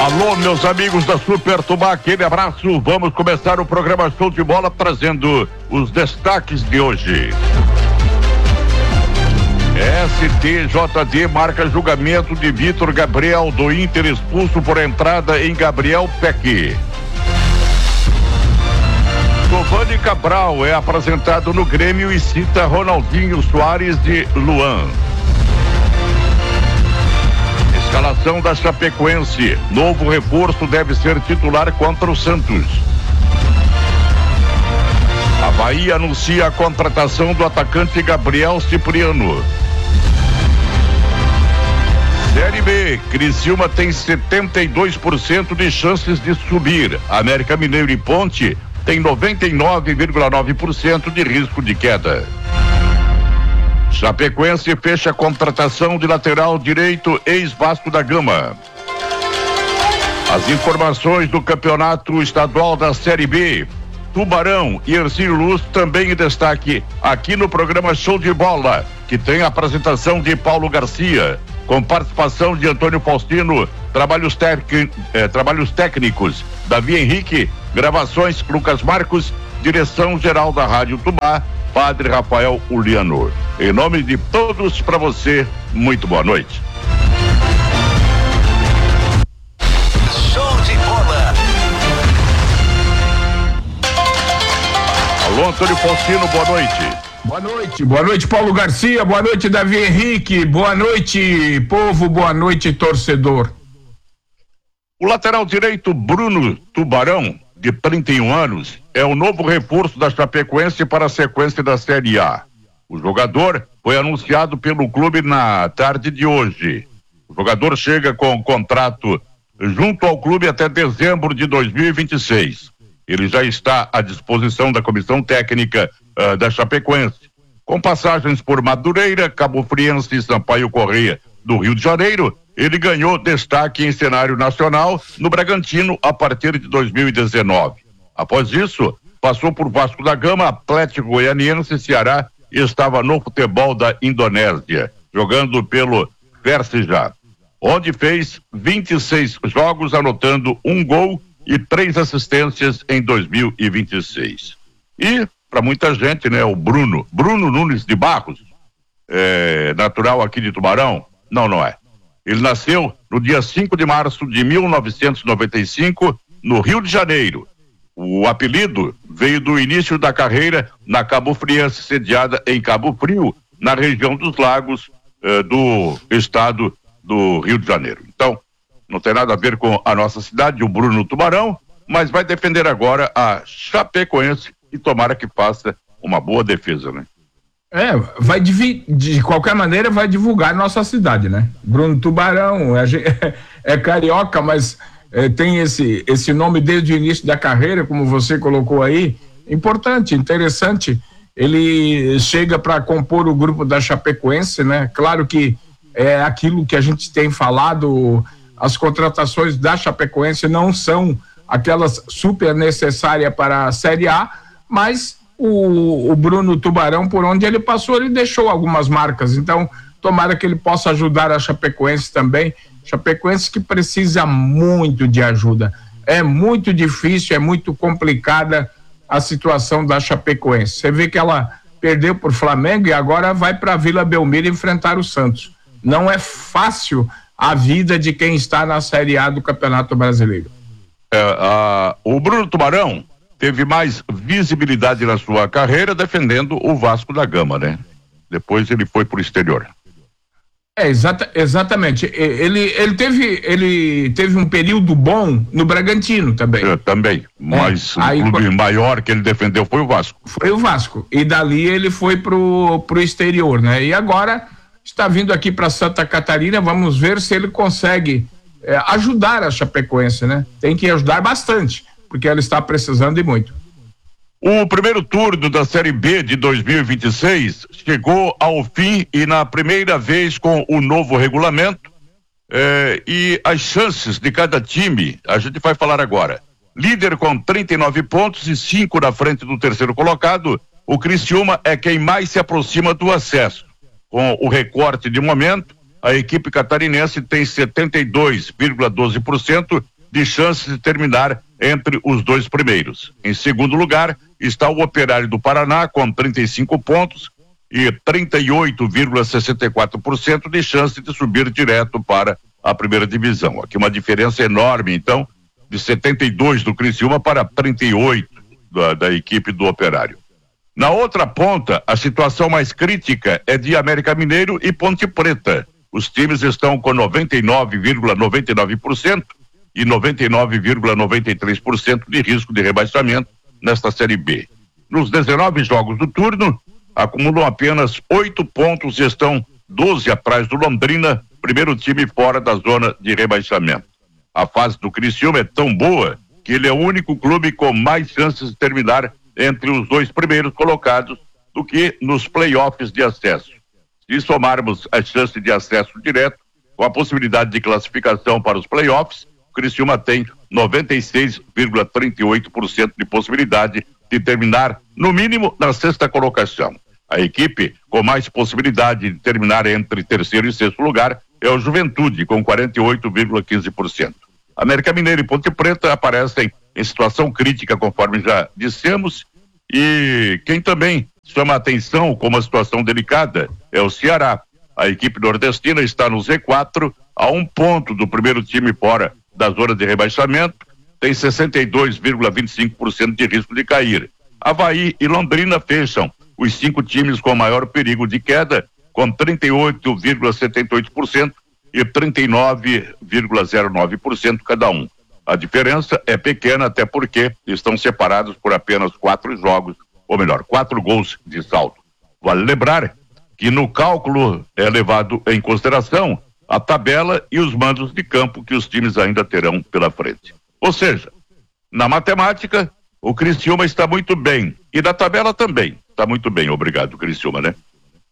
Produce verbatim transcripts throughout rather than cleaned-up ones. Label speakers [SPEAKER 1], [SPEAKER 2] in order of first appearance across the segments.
[SPEAKER 1] Alô, meus amigos da Super Tubá, aquele abraço. Vamos começar o programa Show de Bola trazendo os destaques de hoje. S T J D marca julgamento de Vitor Gabriel do Inter expulso por entrada em Gabriel Peck. Giovanni Cabral é apresentado no Grêmio e cita Ronaldinho Soares de Luan. Escalação da Chapecoense. Novo reforço deve ser titular contra o Santos. Avaí anuncia a contratação do atacante Gabriel Cipriano. Série B, Criciúma tem setenta e dois por cento de chances de subir. América Mineiro e Ponte tem noventa e nove vírgula nove por cento de risco de queda. Chapecoense fecha a contratação de lateral direito ex-Vasco da Gama. As informações do campeonato estadual da Série B. Tubarão e Ercílio Luz também em destaque aqui no programa Show de Bola, que tem a apresentação de Paulo Garcia, com participação de Antônio Faustino, trabalhos, tec, eh, trabalhos técnicos, Davi Henrique, gravações Lucas Marcos, direção geral da Rádio Tubá, Padre Rafael Uliano. Em nome de todos, para você, muito boa noite.
[SPEAKER 2] Show de bola.
[SPEAKER 1] Alô, Antônio Faustino, boa noite.
[SPEAKER 3] Boa noite, boa noite, Paulo Garcia, boa noite, Davi Henrique, boa noite, povo, boa noite, torcedor.
[SPEAKER 1] O lateral direito Bruno Tubarão, de trinta e um anos, é o novo reforço da Chapecoense para a sequência da Série A. O jogador foi anunciado pelo clube na tarde de hoje. O jogador chega com contrato junto ao clube até dezembro de dois mil e vinte e seis. Ele já está à disposição da comissão técnica uh, da Chapecoense, com passagens por Madureira, Cabo Friense e Sampaio Corrêa do Rio de Janeiro. Ele ganhou destaque em cenário nacional no Bragantino a partir de dois mil e dezenove. Após isso, passou por Vasco da Gama, Atlético Goianiense e Ceará e estava no futebol da Indonésia, jogando pelo Persija, onde fez vinte e seis jogos, anotando um gol e três assistências em dois mil e vinte e seis. E, para muita gente, né, o Bruno, Bruno Nunes de Barros, é, natural aqui de Tubarão? Não, não é. Ele nasceu no dia cinco de março de mil novecentos e noventa e cinco, no Rio de Janeiro. O apelido veio do início da carreira na Cabo Friense, sediada em Cabo Frio, na região dos lagos eh, do estado do Rio de Janeiro. Então, não tem nada a ver com a nossa cidade, o Bruno Tubarão, mas vai defender agora a Chapecoense e tomara que faça uma boa defesa, né?
[SPEAKER 3] É, vai de, de qualquer maneira vai divulgar nossa cidade, né? Bruno Tubarão, é, é carioca, mas é, tem esse, esse nome desde o início da carreira, como você colocou aí, importante, interessante. Ele chega para compor o grupo da Chapecoense, né? Claro que é aquilo que a gente tem falado, as contratações da Chapecoense não são aquelas super necessárias para a Série A, mas O, o Bruno Tubarão, por onde ele passou, ele deixou algumas marcas, então tomara que ele possa ajudar a Chapecoense também, Chapecoense que precisa muito de ajuda, é muito difícil, é muito complicada a situação da Chapecoense, você vê que ela perdeu por Flamengo e agora vai para a Vila Belmiro enfrentar o Santos, não é fácil a vida de quem está na Série A do Campeonato Brasileiro.
[SPEAKER 1] É, a, o Bruno Tubarão teve mais visibilidade na sua carreira defendendo o Vasco da Gama, né? Depois ele foi pro exterior.
[SPEAKER 3] É, exata, exatamente. Ele, ele, teve, ele teve um período bom no Bragantino também.
[SPEAKER 1] É, também, mas é,
[SPEAKER 3] aí,
[SPEAKER 1] o clube maior que ele defendeu foi o Vasco.
[SPEAKER 3] Foi o Vasco, e dali ele foi pro, pro exterior, né? E agora está vindo aqui para Santa Catarina, vamos ver se ele consegue é, ajudar a Chapecoense, né? Tem que ajudar bastante, porque ela está precisando de muito.
[SPEAKER 1] O primeiro turno da Série B de dois mil e vinte e seis chegou ao fim e na primeira vez com o novo regulamento eh, e as chances de cada time, a gente vai falar agora. Líder com trinta e nove pontos e cinco na frente do terceiro colocado, o Criciúma é quem mais se aproxima do acesso. Com o recorte de momento, a equipe catarinense tem setenta e dois vírgula doze por cento de chances de terminar entre os dois primeiros. Em segundo lugar está o Operário do Paraná com trinta e cinco pontos e trinta e oito vírgula sessenta e quatro por cento de chance de subir direto para a primeira divisão. Aqui uma diferença enorme, então, de setenta e dois do Criciúma para trinta e oito da, da equipe do Operário. Na outra ponta, a situação mais crítica é de América Mineiro e Ponte Preta. Os times estão com noventa e nove vírgula noventa e nove por cento e noventa e nove vírgula noventa e três por cento de risco de rebaixamento nesta Série B. Nos dezenove jogos do turno, acumulam apenas oito pontos e estão doze atrás do Londrina, primeiro time fora da zona de rebaixamento. A fase do Criciúma é tão boa que ele é o único clube com mais chances de terminar entre os dois primeiros colocados do que nos playoffs de acesso. Se somarmos a chance de acesso direto com a possibilidade de classificação para os playoffs, o Criciúma tem noventa e seis vírgula trinta e oito por cento de possibilidade de terminar, no mínimo, na sexta colocação. A equipe com mais possibilidade de terminar entre terceiro e sexto lugar é o Juventude, com quarenta e oito vírgula quinze por cento. América Mineiro e Ponte Preta aparecem em situação crítica, conforme já dissemos, e quem também chama a atenção com uma situação delicada é o Ceará. A equipe nordestina está no Z quatro, a um ponto do primeiro time fora da zona de rebaixamento, tem sessenta e dois vírgula vinte e cinco por cento de risco de cair. Avaí e Londrina fecham os cinco times com maior perigo de queda, com trinta e oito vírgula setenta e oito por cento e trinta e nove vírgula zero nove por cento cada um. A diferença é pequena, até porque estão separados por apenas quatro jogos, ou melhor, quatro gols de saldo. Vale lembrar que no cálculo é levado em consideração a tabela e os mandos de campo que os times ainda terão pela frente. Ou seja, na matemática, o Criciúma está muito bem, e na tabela também está muito bem. Obrigado, Criciúma, né?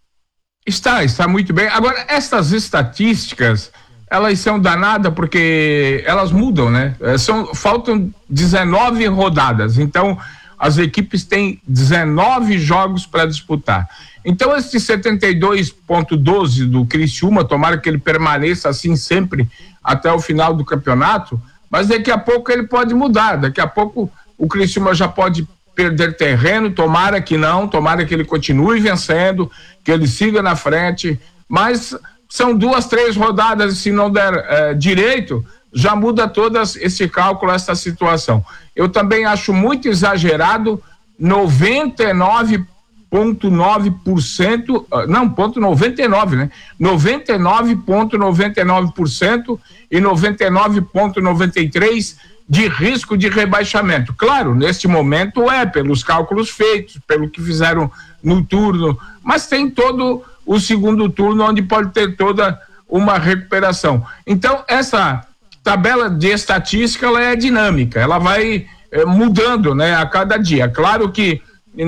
[SPEAKER 3] Está, está muito bem. Agora, essas estatísticas, elas são danadas porque elas mudam, né? São, faltam dezenove rodadas, então as equipes têm dezenove jogos para disputar. Então esse setenta e dois vírgula doze do Criciúma, tomara que ele permaneça assim sempre até o final do campeonato, mas daqui a pouco ele pode mudar, daqui a pouco o Criciúma já pode perder terreno, tomara que não, tomara que ele continue vencendo, que ele siga na frente, mas são duas, três rodadas, se não der eh, direito, já muda todo esse cálculo, essa situação. Eu também acho muito exagerado noventa e nove vírgula nove por cento, não, ponto noventa e nove, né? noventa e nove vírgula noventa e nove por cento e noventa e nove vírgula noventa e três por cento de risco de rebaixamento. Claro, neste momento é pelos cálculos feitos, pelo que fizeram no turno, mas tem todo o segundo turno onde pode ter toda uma recuperação. Então, essa tabela de estatística, ela é dinâmica, ela vai eh, mudando, né, a cada dia. Claro que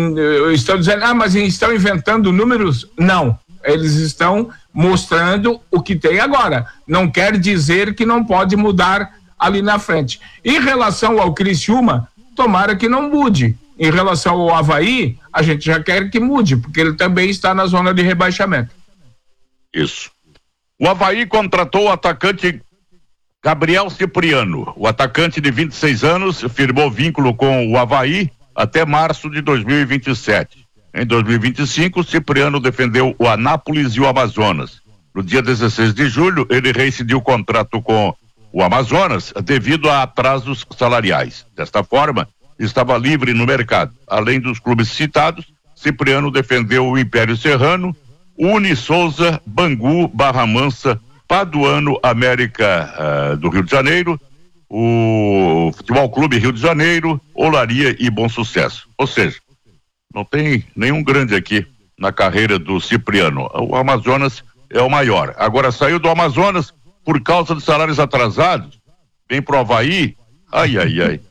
[SPEAKER 3] eu estou dizendo, ah, mas estão inventando números? Não, eles estão mostrando o que tem agora. Não quer dizer que não pode mudar ali na frente. Em relação ao Criciúma, tomara que não mude. Em relação ao Avaí, a gente já quer que mude, porque ele também está na zona de rebaixamento.
[SPEAKER 1] Isso. O Avaí contratou o atacante Gabriel Cipriano. O atacante de vinte e seis anos firmou vínculo com o Avaí até março de dois mil e vinte e sete. Em dois mil e vinte e cinco, Cipriano defendeu o Anápolis e o Amazonas. No dia dezesseis de julho, ele rescindiu o contrato com o Amazonas devido a atrasos salariais. Desta forma, estava livre no mercado. Além dos clubes citados, Cipriano defendeu o Império Serrano, Uni Souza, Bangu, Barra Mansa, Paduano, América uh, do Rio de Janeiro, o Futebol Clube Rio de Janeiro, Olaria e Bom Sucesso. Ou seja, não tem nenhum grande aqui na carreira do Cipriano. O Amazonas é o maior. Agora saiu do Amazonas por causa de salários atrasados, vem pro Avaí, ai, ai, ai.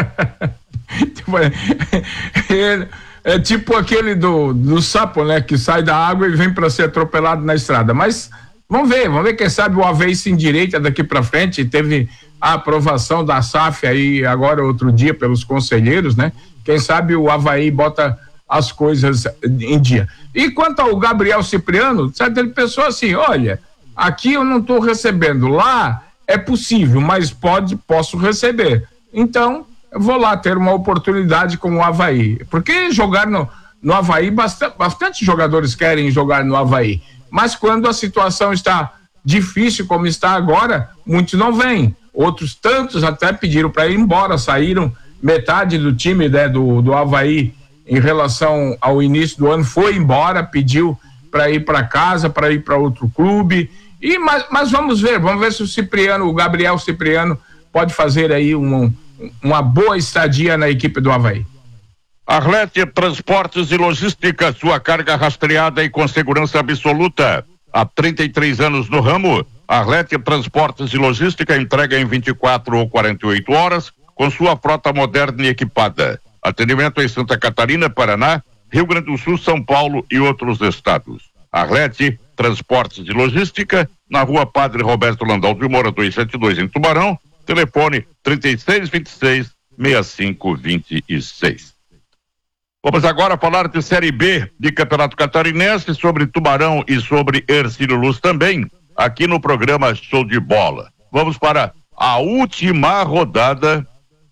[SPEAKER 3] É, é tipo aquele do, do sapo, né, que sai da água e vem para ser atropelado na estrada, mas vamos ver, vamos ver, quem sabe o Avaí se endireita daqui para frente. Teve a aprovação da S A F aí agora outro dia pelos conselheiros, né, quem sabe o Avaí bota as coisas em dia. E quanto ao Gabriel Cipriano, sabe, ele pensou assim, olha, aqui eu não estou recebendo, lá é possível, mas pode, posso receber. Então, eu vou lá ter uma oportunidade com o Avaí. Porque jogar no, no Avaí, bastante, bastante jogadores querem jogar no Avaí. Mas quando a situação está difícil como está agora, muitos não vêm. Outros tantos até pediram para ir embora, saíram. Metade do time, né, do, do Avaí em relação ao início do ano foi embora, pediu para ir para casa, para ir para outro clube. E, mas, mas vamos ver, vamos ver se o Cipriano, o Gabriel Cipriano pode fazer aí um, uma boa estadia na equipe do Avaí.
[SPEAKER 1] Arlete Transportes e Logística, sua carga rastreada e com segurança absoluta. Há trinta e três anos no ramo, Arlete Transportes e Logística entrega em vinte e quatro ou quarenta e oito horas com sua frota moderna e equipada. Atendimento em Santa Catarina, Paraná, Rio Grande do Sul, São Paulo e outros estados. Arlete Transportes e Logística, na rua Padre Roberto Landau de Moura, duzentos e setenta e dois, em Tubarão, telefone trinta e seis, vinte e seis, sessenta e cinco, vinte e seis. Vamos agora falar de Série B de Campeonato Catarinense, sobre Tubarão e sobre Hercílio Luz também, aqui no programa Show de Bola. Vamos para a última rodada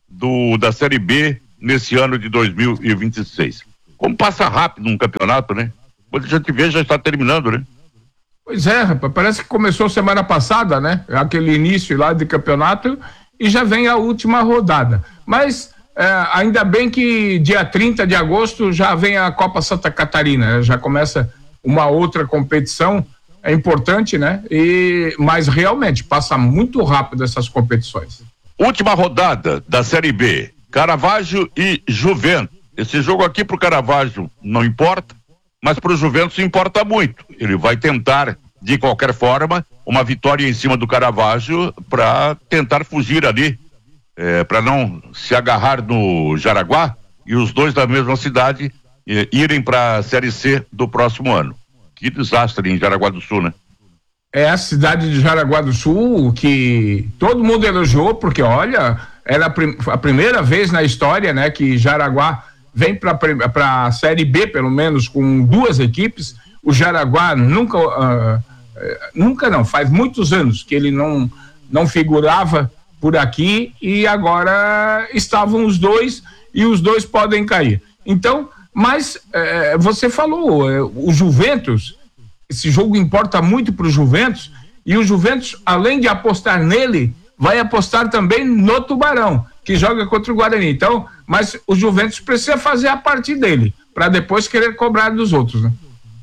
[SPEAKER 1] do, da Série B nesse ano de dois mil e vinte e seis. Como passa rápido um campeonato, né? Quando a gente vê, já está terminando, né?
[SPEAKER 3] Pois é, rapaz, parece que começou semana passada, né? Aquele início lá de campeonato e já vem a última rodada. Mas é, ainda bem que dia trinta de agosto já vem a Copa Santa Catarina, já começa uma outra competição, é importante, né? E, mas realmente passa muito rápido essas competições.
[SPEAKER 1] Última rodada da Série B, Caravaggio e Juventus. Esse jogo aqui pro Caravaggio não importa, mas pro Juventus importa muito. Ele vai tentar, de qualquer forma, uma vitória em cima do Caravaggio para tentar fugir ali, é, para não se agarrar no Jaraguá e os dois da mesma cidade é, irem para a Série C do próximo ano. Que desastre em Jaraguá do Sul, né?
[SPEAKER 3] É a cidade de Jaraguá do Sul que todo mundo elogiou, porque olha, era a, prim- a primeira vez na história, né, que Jaraguá vem para a Série B, pelo menos, com duas equipes. O Jaraguá nunca, uh, nunca não, faz muitos anos que ele não, não figurava por aqui e agora estavam os dois e os dois podem cair. Então, mas uh, você falou, uh, o Juventus, esse jogo importa muito para o Juventus, e o Juventus, além de apostar nele, vai apostar também no Tubarão, que joga contra o Guarani. Então, mas o Juventus precisa fazer a parte dele, para depois querer cobrar dos outros, né?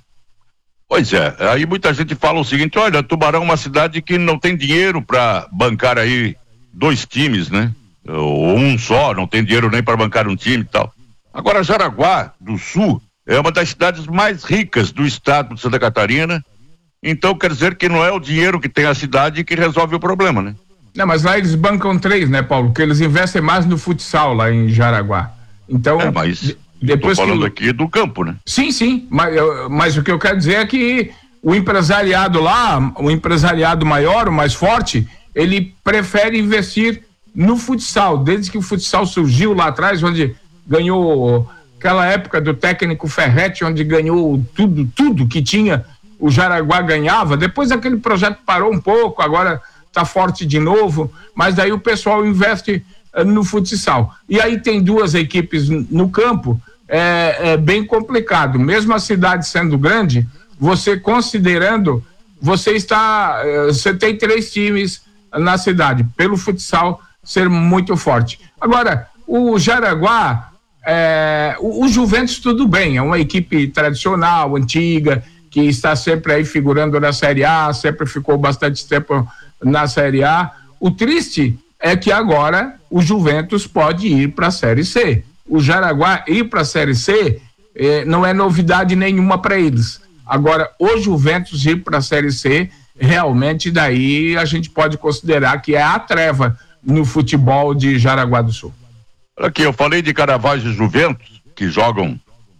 [SPEAKER 1] Pois é, aí muita gente fala o seguinte: olha, Tubarão é uma cidade que não tem dinheiro para bancar aí dois times, né? Ou um só, não tem dinheiro nem para bancar um time e tal. Agora, Jaraguá do Sul é uma das cidades mais ricas do estado de Santa Catarina, então quer dizer que não é o dinheiro que tem a cidade que resolve o problema, né?
[SPEAKER 3] Não, mas lá eles bancam três, né, Paulo? Porque eles investem mais no futsal lá em Jaraguá. Então,
[SPEAKER 1] é, mas
[SPEAKER 3] de, depois
[SPEAKER 1] tô falando
[SPEAKER 3] que...
[SPEAKER 1] aqui do campo, né?
[SPEAKER 3] Sim, sim, mas, eu, mas o que eu quero dizer é que o empresariado lá, o empresariado maior, o mais forte, ele prefere investir no futsal, desde que o futsal surgiu lá atrás, onde ganhou aquela época do técnico Ferretti, onde ganhou tudo, tudo que tinha, o Jaraguá ganhava. Depois aquele projeto parou um pouco, agora está forte de novo, mas daí o pessoal investe uh, no futsal. E aí tem duas equipes no campo, é, é bem complicado. Mesmo a cidade sendo grande, você considerando, você está, uh, você tem três times na cidade, pelo futsal ser muito forte. Agora, o Jaraguá, É, o, o Juventus tudo bem, é uma equipe tradicional, antiga, que está sempre aí figurando na Série A, sempre ficou bastante tempo na Série A. O triste é que agora o Juventus pode ir para a Série C. O Jaraguá ir para a Série C eh, não é novidade nenhuma para eles. Agora, o Juventus ir para a Série C, realmente daí a gente pode considerar que é a treva no futebol de Jaraguá do Sul.
[SPEAKER 1] Aqui, eu falei de Caravaggio e Juventus, que jogam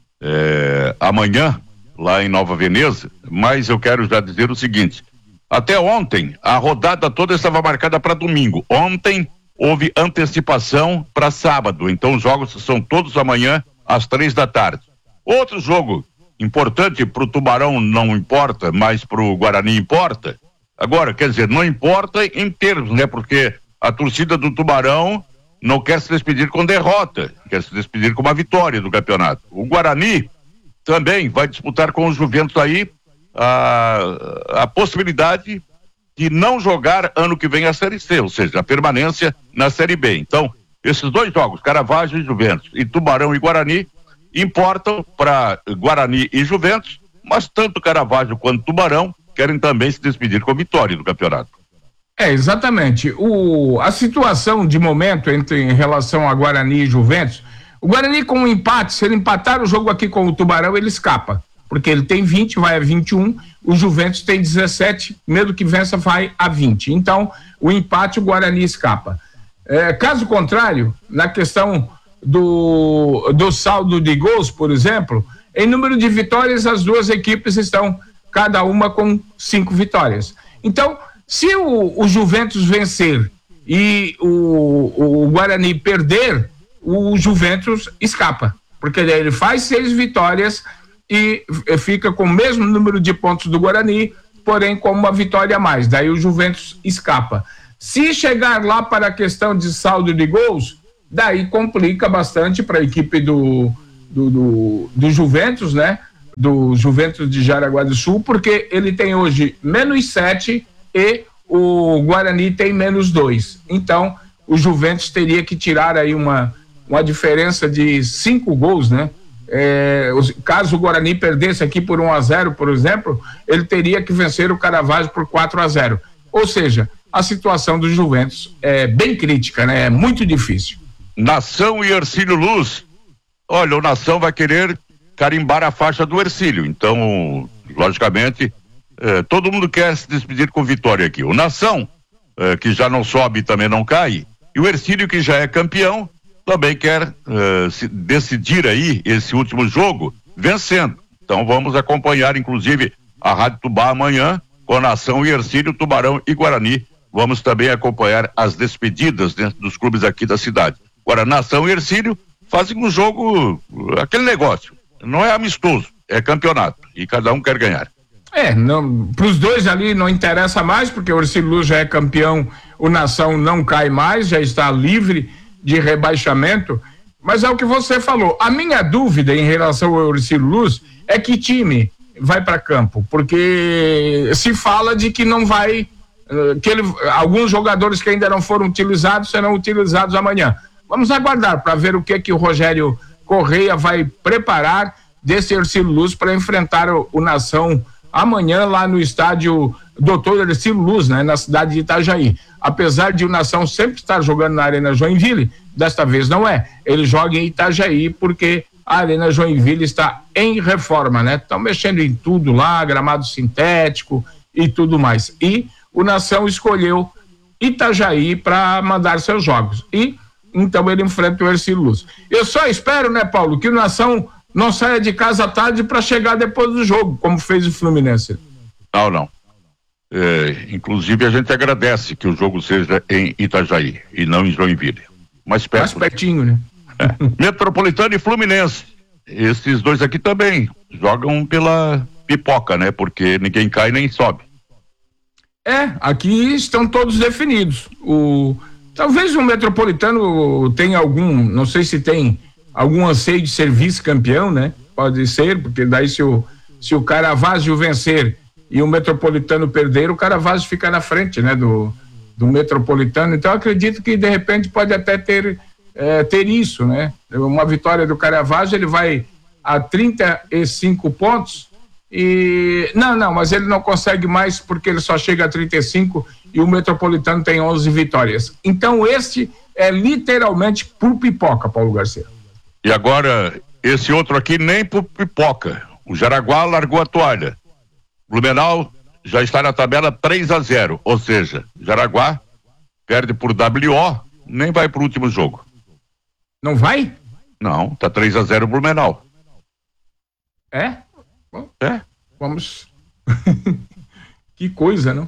[SPEAKER 1] é, amanhã, lá em Nova Veneza, mas eu quero já dizer o seguinte: até ontem, a rodada toda estava marcada para domingo. Ontem, houve antecipação para sábado, então os jogos são todos amanhã, às três da tarde. Outro jogo importante para o Tubarão não importa, mas para o Guarani importa, Agora, quer dizer, não importa em termos, né? Porque a torcida do Tubarão não quer se despedir com derrota, quer se despedir com uma vitória do campeonato. O Guarani também vai disputar com o Juventus aí a, a possibilidade de não jogar ano que vem a Série C, ou seja, a permanência na Série B. Então, esses dois jogos, Caravaggio e Juventus, e Tubarão e Guarani, importam para Guarani e Juventus, mas tanto Caravaggio quanto Tubarão querem também se despedir com a vitória do campeonato.
[SPEAKER 3] É, exatamente. O, a situação de momento entre, em relação a Guarani e Juventus, o Guarani com um empate, se ele empatar o jogo aqui com o Tubarão, ele escapa, porque ele tem vinte, vai a vinte e um, o Juventus tem dezessete, mesmo que vença vai a vinte. Então, o empate, o Guarani escapa. É, caso contrário, na questão do, do saldo de gols, por exemplo, em número de vitórias, as duas equipes estão cada uma com cinco vitórias. Então, se o, o Juventus vencer e o, o Guarani perder, o Juventus escapa, porque daí ele faz seis vitórias e fica com o mesmo número de pontos do Guarani, porém com uma vitória a mais, daí o Juventus escapa. Se chegar lá para a questão de saldo de gols, daí complica bastante para a equipe do, do, do, do Juventus, né? Do Juventus de Jaraguá do Sul, porque ele tem hoje menos sete e o Guarani tem menos dois. Então, o Juventus teria que tirar aí uma, uma diferença de cinco gols, né? É, caso o Guarani perdesse aqui por um a zero, por exemplo, ele teria que vencer o Caravaggio por quatro a zero. Ou seja, a situação do Juventus é bem crítica, né? É muito difícil.
[SPEAKER 1] Nação e Ercílio Luz. Olha, o Nação vai querer carimbar a faixa do Ercílio. Então, logicamente, eh, todo mundo quer se despedir com vitória aqui. O Nação, eh, que já não sobe e também não cai, e o Ercílio, que já é campeão, também quer eh, se decidir aí esse último jogo vencendo. Então, vamos acompanhar, inclusive, a Rádio Tubá amanhã, com a Nação e Ercílio, Tubarão e Guarani. Vamos também acompanhar as despedidas dentro dos clubes aqui da cidade. Agora, Nação e Ercílio fazem um jogo, aquele negócio. Não é amistoso, é campeonato e cada um quer ganhar.
[SPEAKER 3] É, para os dois ali não interessa mais, porque o Ercílio Luz já é campeão, o Nação não cai mais, já está livre de rebaixamento, mas é o que você falou. A minha dúvida em relação ao Ercílio Luz é que time vai para campo, porque se fala de que não vai, que ele, alguns jogadores que ainda não foram utilizados serão utilizados amanhã. Vamos aguardar para ver o que que o Rogério Correia vai preparar desse Ercílio Luz para enfrentar o, o Nação amanhã lá no estádio doutor Ercílio Luz, né, na cidade de Itajaí. Apesar de o Nação sempre estar jogando na Arena Joinville, desta vez não é. Ele joga em Itajaí porque a Arena Joinville está em reforma, né? Estão mexendo em tudo lá, gramado sintético e tudo mais. E o Nação escolheu Itajaí para mandar seus jogos. E então ele enfrenta o Ercílio Luz. Eu só espero, né, Paulo, que o Nação não saia de casa à tarde para chegar depois do jogo, como fez o Fluminense.
[SPEAKER 1] Não, não. É, inclusive a gente agradece que o jogo seja em Itajaí e não em Joinville. Mais perto.
[SPEAKER 3] Mais pertinho, né?
[SPEAKER 1] É. Metropolitano e Fluminense. Esses dois aqui também jogam pela pipoca, né? Porque ninguém cai nem sobe.
[SPEAKER 3] É, aqui estão todos definidos. O Talvez o Metropolitano tenha algum, não sei se tem algum anseio de ser vice-campeão, né? Pode ser, porque daí se o, se o Caravaggio vencer e o Metropolitano perder, o Caravaggio fica na frente, né? Do, do Metropolitano. Então, acredito que, de repente, pode até ter, é, ter isso, né? Uma vitória do Caravaggio, ele vai a trinta e cinco pontos e... Não, não, mas ele não consegue mais porque ele só chega a trinta e cinco e o Metropolitano tem onze vitórias. Então, este é literalmente por pipoca, Paulo Garcia.
[SPEAKER 1] E agora, esse outro aqui nem por pipoca. O Jaraguá largou a toalha. Blumenau já está na tabela três a zero, ou seja, Jaraguá perde por W O, nem vai pro último jogo.
[SPEAKER 3] Não vai?
[SPEAKER 1] Não, tá três a zero Blumenau.
[SPEAKER 3] É? Bom,
[SPEAKER 1] é.
[SPEAKER 3] Vamos. Que coisa, não?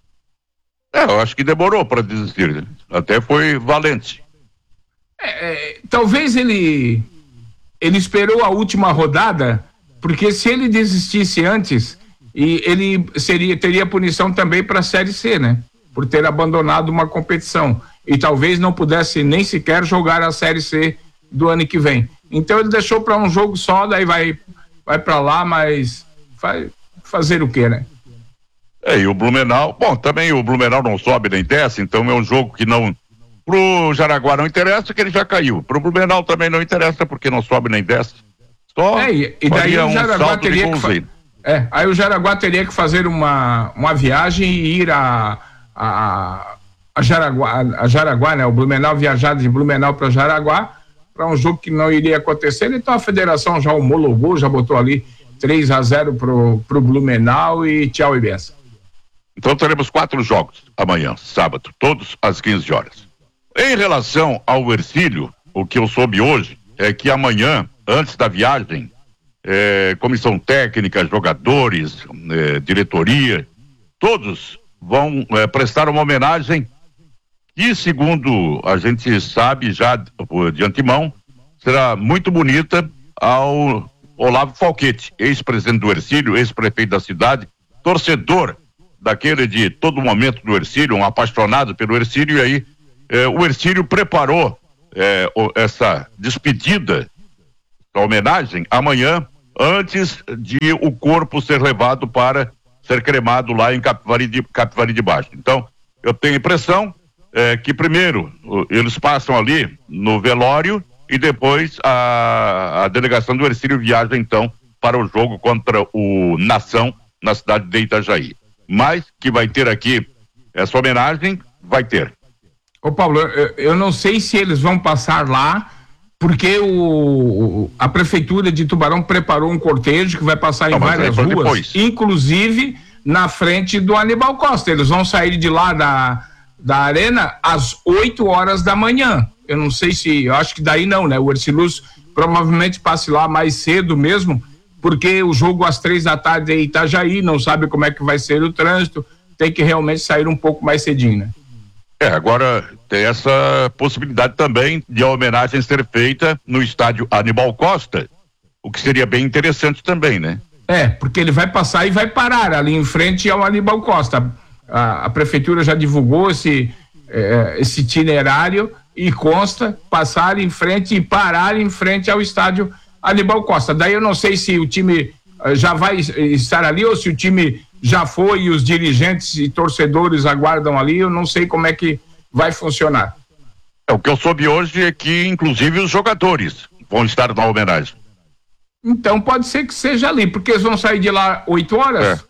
[SPEAKER 1] É, eu acho que demorou para desistir. Até foi valente.
[SPEAKER 3] É, é, talvez ele ele esperou a última rodada, porque se ele desistisse antes e ele seria, teria punição também para a Série C, né? Por ter abandonado uma competição e talvez não pudesse nem sequer jogar a Série C do ano que vem. Então ele deixou para um jogo só, daí vai, vai para lá, mas vai fazer o quê, né?
[SPEAKER 1] É, e o Blumenau, bom, também o Blumenau não sobe nem desce, então é um jogo que não, pro Jaraguá não interessa, que ele já caiu. Pro Blumenau também não interessa, porque não sobe nem desce. Só
[SPEAKER 3] é, e, e daí o Jaraguá
[SPEAKER 1] um
[SPEAKER 3] teria que fa- é, aí o Jaraguá teria que fazer uma, uma viagem e ir a, a, a Jaraguá, a Jaraguá, né? O Blumenau viajar de Blumenau para Jaraguá, para um jogo que não iria acontecer. Então a federação já homologou, já botou ali três a zero pro, pro Blumenau e tchau e benção.
[SPEAKER 1] Então teremos quatro jogos amanhã, sábado, todos às quinze horas. Em relação ao Hercílio, o que eu soube hoje é que amanhã, antes da viagem, é, comissão técnica, jogadores, é, diretoria, todos vão é, prestar uma homenagem que, segundo a gente sabe já de antemão, será muito bonita ao Olavo Falquete, ex-presidente do Hercílio, ex-prefeito da cidade, torcedor daquele de todo momento do Hercílio, um apaixonado pelo Hercílio, e aí eh, o Hercílio preparou eh, o, essa despedida, a homenagem, amanhã, antes de o corpo ser levado para ser cremado lá em Capivari de, Capivari de Baixo. Então, eu tenho a impressão eh, que primeiro eles passam ali no velório e depois a, a delegação do Hercílio viaja então para o jogo contra o Nação na cidade de Itajaí. Mas que vai ter aqui essa homenagem, vai ter.
[SPEAKER 3] Ô Paulo, eu, eu não sei se eles vão passar lá, porque o, a prefeitura de Tubarão preparou um cortejo que vai passar não, em várias ruas, depois. Inclusive na frente do Aníbal Costa. Eles vão sair de lá da, da arena às oito horas da manhã. Eu não sei se, eu acho que daí não, né? O Hercílio provavelmente passe lá mais cedo mesmo, porque o jogo às três da tarde é em Itajaí, não sabe como é que vai ser o trânsito, tem que realmente sair um pouco mais cedinho, né?
[SPEAKER 1] É, agora tem essa possibilidade também de a homenagem ser feita no estádio Aníbal Costa, o que seria bem interessante também, né?
[SPEAKER 3] É, porque ele vai passar e vai parar ali em frente ao Aníbal Costa. A, a prefeitura já divulgou esse, é, esse itinerário e consta passar em frente e parar em frente ao estádio Aníbal Costa. Daí eu não sei se o time uh, já vai estar ali ou se o time já foi e os dirigentes e torcedores aguardam ali. Eu não sei como é que vai funcionar.
[SPEAKER 1] É, o que eu soube hoje é que inclusive os jogadores vão estar na homenagem.
[SPEAKER 3] Então pode ser que seja ali, porque eles vão sair de lá oito horas, é,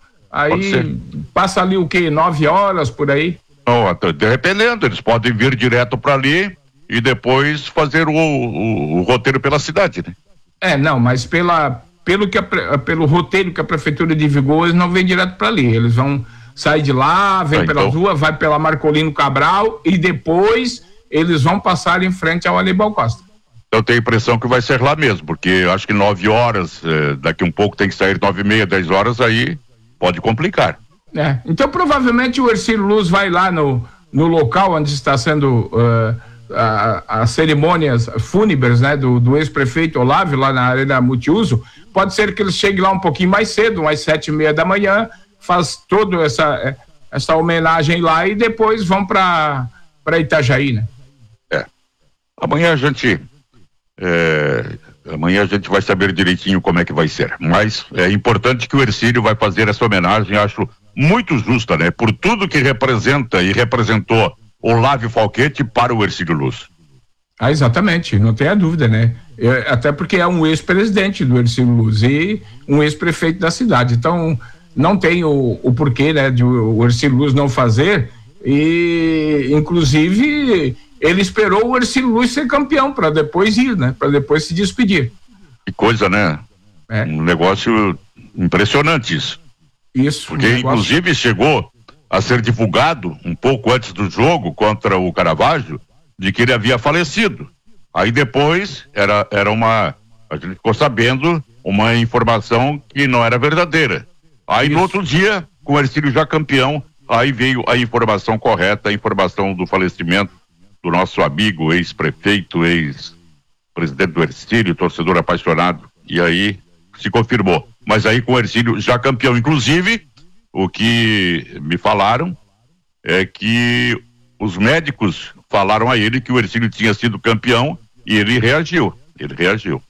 [SPEAKER 3] aí passa ali o quê? Nove horas por aí?
[SPEAKER 1] Não, dependendo, eles podem vir direto para ali e depois fazer o, o, o roteiro pela cidade, né?
[SPEAKER 3] É, não, mas pela, pelo, que a, pelo roteiro que a prefeitura divulgou, eles não vêm direto para ali, eles vão sair de lá, vem ah, pela então... rua, vai pela Marcolino Cabral e depois eles vão passar em frente ao Aníbal Costa.
[SPEAKER 1] Eu tenho a impressão que vai ser lá mesmo, porque eu acho que nove horas, eh, daqui um pouco tem que sair nove e meia, dez horas, aí pode complicar.
[SPEAKER 3] É, então provavelmente o Hercílio Luz vai lá no, no local onde está sendo uh, as cerimônias fúnebres, né, do, do ex-prefeito Olavo, lá na Arena Multiuso. Pode ser que ele chegue lá um pouquinho mais cedo, umas sete e meia da manhã, faz toda essa, essa homenagem lá e depois vão para para Itajaí, né?
[SPEAKER 1] É. Amanhã a gente é, amanhã a gente vai saber direitinho como é que vai ser, mas é importante que o Hercílio vai fazer essa homenagem, acho muito justa, né? Por tudo que representa e representou Olavo Falquete para o Hercílio Luz.
[SPEAKER 3] Ah, exatamente, não tenha dúvida, né? É, até porque é um ex-presidente do Hercílio Luz e um ex-prefeito da cidade, então não tem o, o porquê, né, de o Hercílio Luz não fazer, e inclusive ele esperou o Hercílio Luz ser campeão para depois ir, né, para depois se despedir.
[SPEAKER 1] Que coisa, né? É. Um negócio impressionante isso.
[SPEAKER 3] Isso.
[SPEAKER 1] Porque
[SPEAKER 3] um negócio...
[SPEAKER 1] inclusive chegou a ser divulgado um pouco antes do jogo contra o Caravaggio de que ele havia falecido. Aí depois era, era uma, a gente ficou sabendo uma informação que não era verdadeira. Aí Isso. no outro dia, com o Hercílio já campeão, aí veio a informação correta, a informação do falecimento do nosso amigo, ex-prefeito, ex-presidente do Hercílio, torcedor apaixonado, e aí se confirmou. mas aí com o Hercílio já campeão. Inclusive, o que me falaram é que os médicos falaram a ele que o Hercílio tinha sido campeão e ele reagiu, ele reagiu.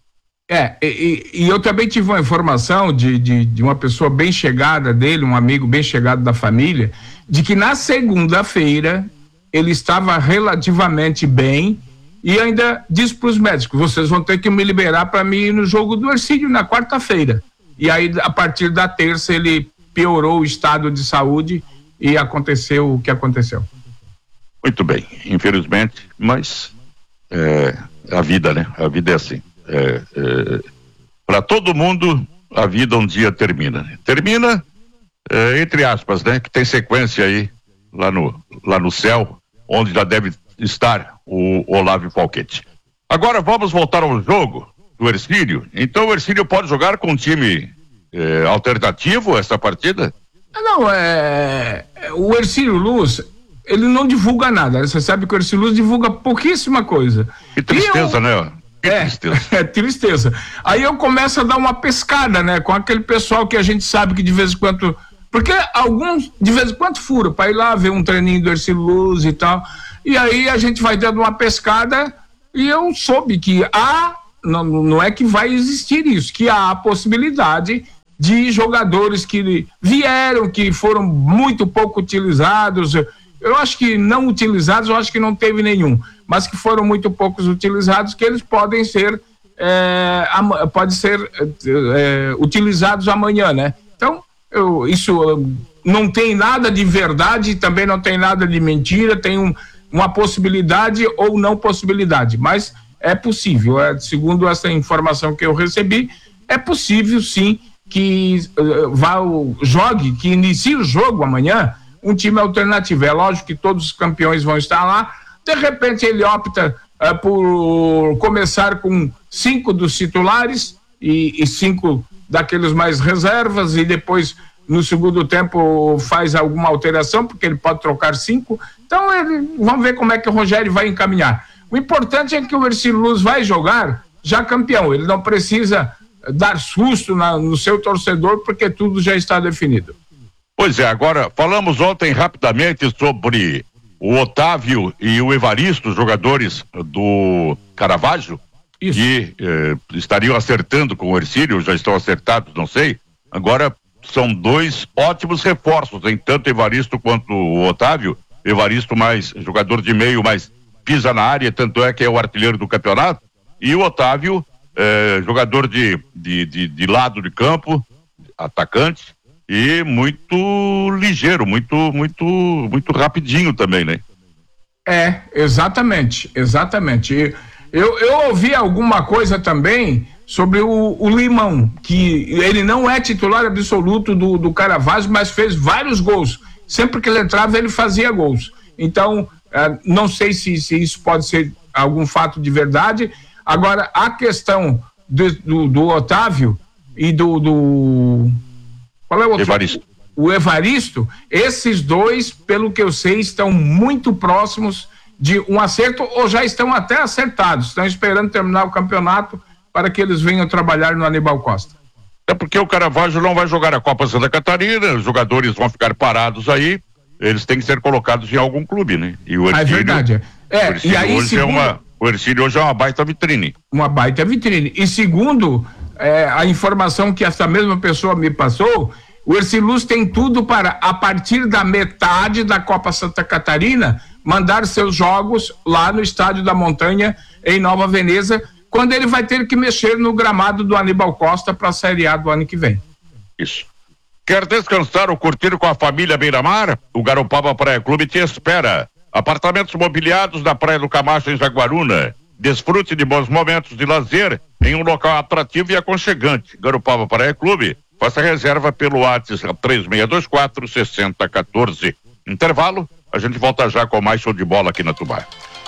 [SPEAKER 3] É, e, e eu também tive uma informação de, de, de uma pessoa bem chegada dele, um amigo bem chegado da família, de que na segunda-feira ele estava relativamente bem e ainda disse para os médicos: vocês vão ter que me liberar para mim ir no jogo do Hercílio na quarta-feira. E aí, a partir da terça, ele piorou o estado de saúde e aconteceu o que aconteceu.
[SPEAKER 1] Muito bem, infelizmente, mas é, a vida, né? A vida é assim. É, é, para todo mundo, a vida um dia termina. Termina, é, entre aspas, né? Que tem sequência aí, lá no, lá no céu, onde já deve estar o Olavo Falquete. Agora vamos voltar ao jogo do Hercílio. Então o Hercílio pode jogar com um time é, alternativo essa partida?
[SPEAKER 3] Não, é... o Hercílio Luz, ele não divulga nada. Você sabe que o Hercílio Luz divulga pouquíssima coisa.
[SPEAKER 1] Que tristeza,
[SPEAKER 3] eu...
[SPEAKER 1] né? Que
[SPEAKER 3] é,
[SPEAKER 1] tristeza.
[SPEAKER 3] É tristeza. Aí eu começo a dar uma pescada, né? Com aquele pessoal que a gente sabe que de vez em quando... Porque alguns, de vez em quando, furam para ir lá ver um treininho do Hercílio Luz e tal. E aí a gente vai dando uma pescada e eu soube que há... Não, não é que vai existir isso, que há a possibilidade de jogadores que vieram, que foram muito pouco utilizados. Eu acho que não utilizados, eu acho que não teve nenhum, mas que foram muito poucos utilizados, que eles podem ser, é, pode ser é, utilizados amanhã, né? Então, eu, isso não tem nada de verdade, também não tem nada de mentira, tem um, uma possibilidade ou não possibilidade, mas é possível, é, segundo essa informação que eu recebi, é possível sim que uh, vá, jogue, que inicie o jogo amanhã, um time alternativo. É lógico que todos os campeões vão estar lá, de repente ele opta uh, por começar com cinco dos titulares e, e cinco daqueles mais reservas, e depois no segundo tempo faz alguma alteração, porque ele pode trocar cinco. Então ele, vamos ver como é que o Rogério vai encaminhar. O importante é que o Hercílio Luz vai jogar já campeão, ele não precisa dar susto na, no seu torcedor, porque tudo já está definido.
[SPEAKER 1] Pois é, agora falamos ontem rapidamente sobre o Otávio e o Evaristo, os jogadores do Caravaggio, Isso. que eh, estariam acertando com o Hercílio, já estão acertados, não sei. Agora são dois ótimos reforços, em tanto Evaristo quanto o Otávio. Evaristo mais jogador de meio, mais pisa na área, tanto é que é o artilheiro do campeonato, e o Otávio É, jogador de, de, de, de lado de campo, atacante, e muito ligeiro, muito, muito, muito rapidinho também, né?
[SPEAKER 3] É, exatamente, exatamente. Eu, eu ouvi alguma coisa também sobre o, o Limão, que ele não é titular absoluto do, do Caravaggio, mas fez vários gols. Sempre que ele entrava, ele fazia gols. Então, é, não sei se, se isso pode ser algum fato de verdade. Agora, a questão do, do, do Otávio e do, do... Qual é o outro?
[SPEAKER 1] Evaristo.
[SPEAKER 3] O Evaristo, esses dois, pelo que eu sei, estão muito próximos de um acerto, ou já estão até acertados. Estão esperando terminar o campeonato para que eles venham trabalhar no Aníbal Costa.
[SPEAKER 1] É porque o Caravaggio não vai jogar a Copa Santa Catarina, os jogadores vão ficar parados aí, eles têm que ser colocados em algum clube, né? E o Hercílio,
[SPEAKER 3] ah, é verdade. É,
[SPEAKER 1] o Hercílio
[SPEAKER 3] e aí,
[SPEAKER 1] hoje
[SPEAKER 3] segundo...
[SPEAKER 1] é uma... O Hercílio hoje é uma baita vitrine.
[SPEAKER 3] Uma baita vitrine. E segundo é, a informação que essa mesma pessoa me passou, o Hercílio Luz tem tudo para, a partir da metade da Copa Santa Catarina, mandar seus jogos lá no Estádio da Montanha, em Nova Veneza, quando ele vai ter que mexer no gramado do Aníbal Costa para a Série A do ano que vem.
[SPEAKER 1] Isso. Quer descansar ou curtir com a família Beira-Mar? O Garopaba Praia Clube te espera. Apartamentos mobiliados na Praia do Camacho, em Jaguaruna. Desfrute de bons momentos de lazer em um local atrativo e aconchegante. Garopaba Praia Clube. Faça reserva pelo WhatsApp três seis dois quatro, seis zero um quatro. Intervalo, a gente volta já com mais show de bola aqui na Tubá.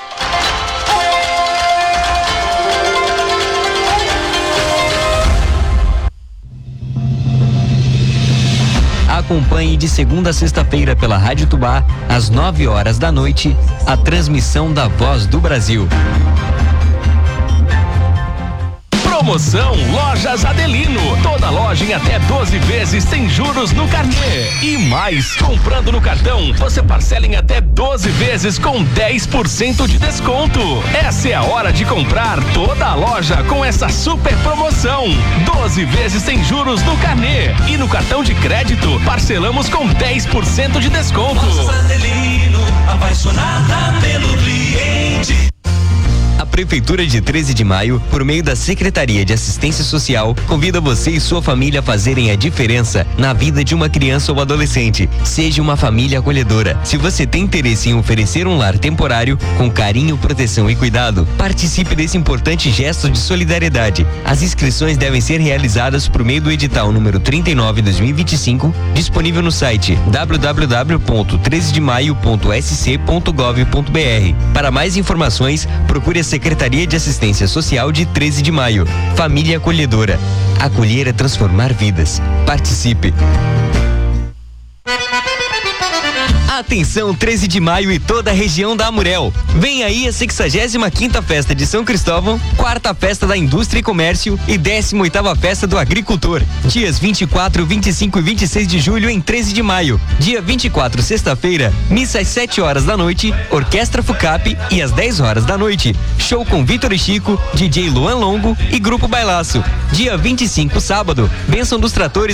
[SPEAKER 4] Acompanhe de segunda a sexta-feira pela Rádio Tubá, às nove horas da noite, a transmissão da Voz do Brasil.
[SPEAKER 5] Promoção Lojas Adelino. Toda loja em até doze vezes sem juros no carnê. E mais, comprando no cartão, você parcela em até doze vezes com dez por cento de desconto. Essa é a hora de comprar toda a loja com essa super promoção. doze vezes sem juros no carnê. E no cartão de crédito, parcelamos com dez por cento de desconto.
[SPEAKER 2] Lojas Adelino, apaixonada pelo cliente.
[SPEAKER 4] A Prefeitura de treze de maio, por meio da Secretaria de Assistência Social, convida você e sua família a fazerem a diferença na vida de uma criança ou adolescente. Seja uma família acolhedora. Se você tem interesse em oferecer um lar temporário, com carinho, proteção e cuidado, participe desse importante gesto de solidariedade. As inscrições devem ser realizadas por meio do edital número trinta e nove barra dois mil e vinte e cinco, disponível no site w w w ponto treze de maio ponto s c ponto gov ponto b r. Para mais informações, procure a Secretaria de Assistência Social de treze de maio. Família acolhedora. Acolher é transformar vidas. Participe. Atenção, treze de maio e toda a região da Amurel. Vem aí a sexagésima quinta Festa de São Cristóvão, quarta Festa da Indústria e Comércio e décima oitava Festa do Agricultor. Dias vinte e quatro, vinte e cinco e vinte e seis de julho em treze de maio. Dia vinte e quatro, sexta-feira, missa às sete horas da noite, Orquestra Fucap e às dez horas da noite, show com Vitor e Chico, D J Luan Longo e Grupo Bailaço. Dia vinte e cinco, sábado, bênção dos tratores